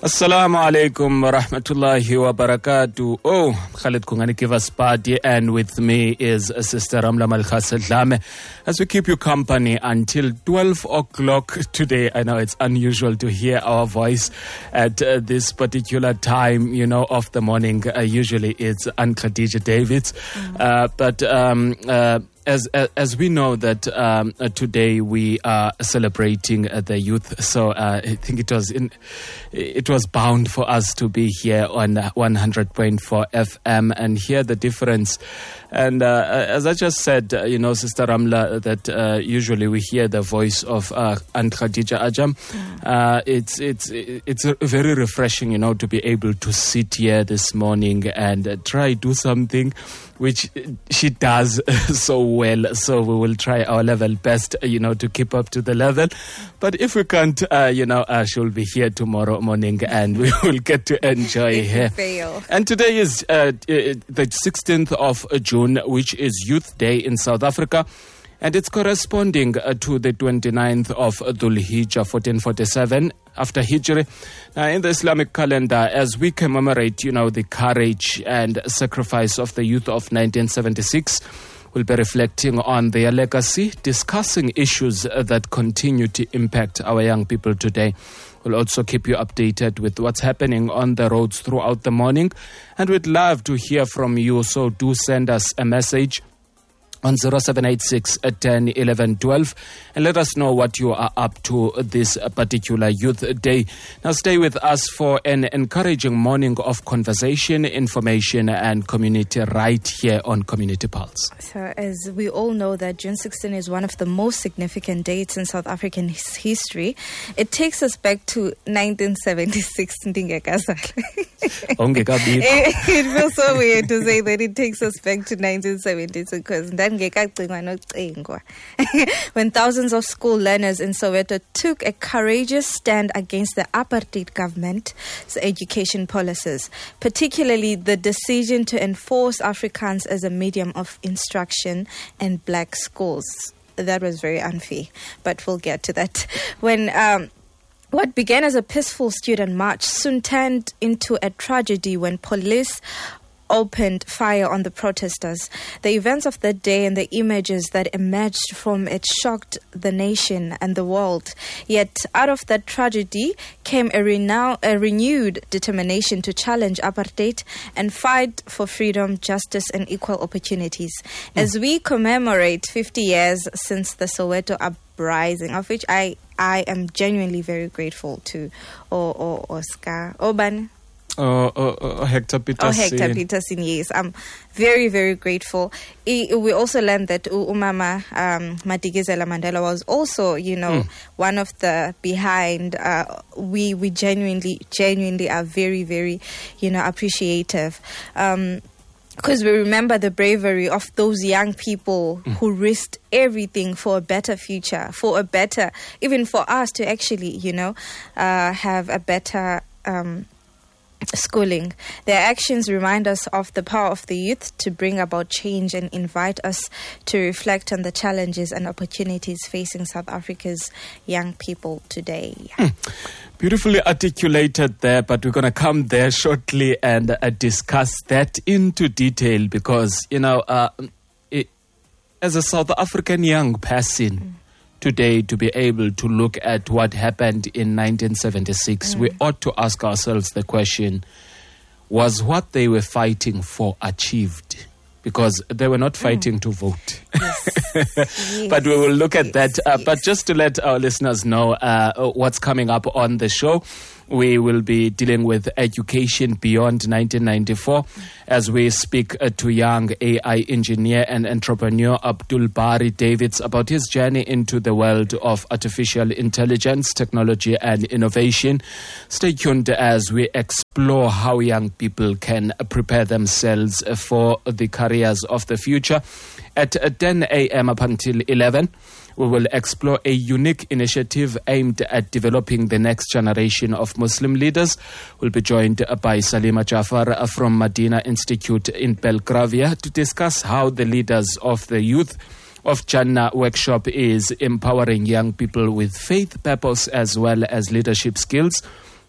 Assalamu alaikum wa rahmatullahi wa barakatuh. Oh, Khalid Kungani give us party, and with me is Sister Ramla Malkhasadlame as we keep you company until 12 o'clock today. I know it's unusual to hear our voice at this particular time, of the morning. Usually it's Aunt Khadija Davids. But as we know that today we are celebrating the youth, so I think it was bound for us to be here on 100.4 FM and hear the difference. And as I just said, Sister Ramla, that usually we hear the voice of Aunt Khadija Ajam. It's very refreshing, to be able to sit here this morning and try do something which she does so well. So we will try our level best, to keep up to the level. But if we can't, she'll be here tomorrow morning and we will get to enjoy her. And today is the 16th of June, which is Youth Day in South Africa. And it's corresponding to the 29th of Dhul Hijjah, 1447 after Hijri. Now, in the Islamic calendar, as we commemorate, the courage and sacrifice of the youth of 1976, we'll be reflecting on their legacy, discussing issues that continue to impact our young people today. We'll also keep you updated with what's happening on the roads throughout the morning. And we'd love to hear from you, so do send us a message on 0786 10 11 12 and let us know what you are up to this particular Youth Day. Now stay with us for an encouraging morning of conversation, information and community right here on Community Pulse. So as we all know that June 16 is one of the most significant dates in South African history. It takes us back to 1976. It feels so weird to say that it takes us back to 1976 because when thousands of school learners in Soweto took a courageous stand against the apartheid government's education policies, particularly the decision to enforce Afrikaans as a medium of instruction in black schools. That was very unfair, but we'll get to that. When what began as a peaceful student march soon turned into a tragedy when police opened fire on the protesters. The events of that day and the images that emerged from it shocked the nation and the world. Yet out of that tragedy came a renewed determination to challenge apartheid and fight for freedom, justice and equal opportunities. As we commemorate 50 years since the Soweto uprising, of which I am genuinely very grateful to Oscar Oban. Hector Peterson, yes. I'm very, very grateful. We also learned that Umama Madikizela Mandela was also, one of the behind. We genuinely are very, very, appreciative. Because we remember the bravery of those young people who risked everything for a better future, even for us to actually, have a better schooling. Their actions remind us of the power of the youth to bring about change and invite us to reflect on the challenges and opportunities facing South Africa's young people today. Beautifully articulated there, but we're going to come there shortly and discuss that into detail because, as a South African young person, today to be able to look at what happened in 1976, we ought to ask ourselves the question, was what they were fighting for achieved? Because they were not fighting to vote. Yes. But we will look at that. But just to let our listeners know what's coming up on the show, we will be dealing with education beyond 1994 as we speak to young AI engineer and entrepreneur Abdul Bari Davids about his journey into the world of artificial intelligence, technology and innovation. Stay tuned as we explore how young people can prepare themselves for the careers of the future. At 10 a.m. up until 11, we will explore a unique initiative aimed at developing the next generation of Muslim leaders. We'll be joined by Salima Jafar from Medina Institute in Belgravia to discuss how the leaders of the Youth of Jannah workshop is empowering young people with faith, purpose, as well as leadership skills.